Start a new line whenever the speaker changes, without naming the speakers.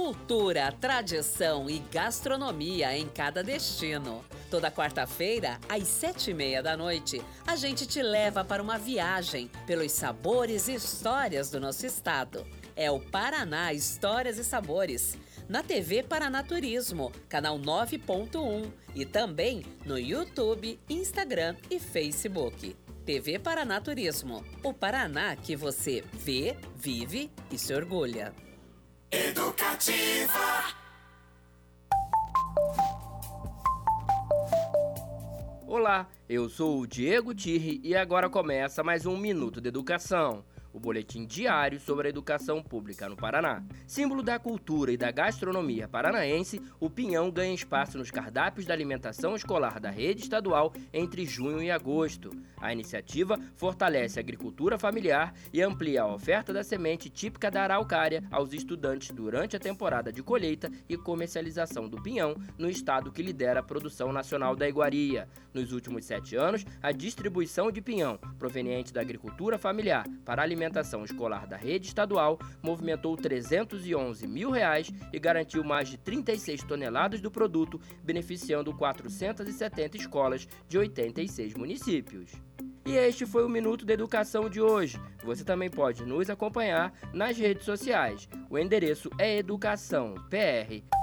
cultura, tradição e gastronomia em cada destino. Toda quarta-feira, às 7h30 da noite, a gente te leva para uma viagem pelos sabores e histórias do nosso estado. É o Paraná Histórias e Sabores, na TV Paraná Turismo, canal 9.1 e também no YouTube, Instagram e Facebook. TV Paraná Turismo, o Paraná que você vê, vive e se orgulha.
Educativa.
Olá, eu sou o Diego Tirri e agora começa mais um Minuto de Educação, o boletim diário sobre a educação pública no Paraná. Símbolo da cultura e da gastronomia paranaense, o pinhão ganha espaço nos cardápios da alimentação escolar da rede estadual entre junho e agosto. A iniciativa fortalece a agricultura familiar e amplia a oferta da semente típica da araucária aos estudantes durante a temporada de colheita e comercialização do pinhão no estado que lidera a produção nacional da iguaria. Nos últimos 7 anos, a distribuição de pinhão proveniente da agricultura familiar para a alimentação escolar da rede estadual movimentou R$311 mil e garantiu mais de 36 toneladas do produto, beneficiando 470 escolas de 86 municípios. E este foi o Minuto da Educação de hoje. Você também pode nos acompanhar nas redes sociais. O endereço é Educação PR.